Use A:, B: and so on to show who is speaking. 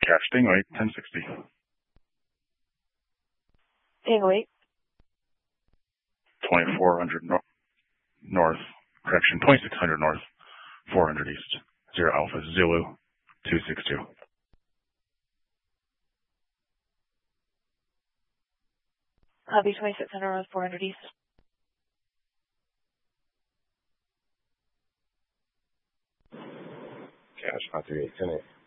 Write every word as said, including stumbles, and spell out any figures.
A: Cache Stingray, ten sixty.
B: Stingray.
A: twenty-four hundred no north, correction, twenty-six hundred north, four hundred east. Zero Alpha Zulu, two six two.
B: Copy, twenty-six hundred north, four hundred east.
C: Cache, five three eight, ten eight.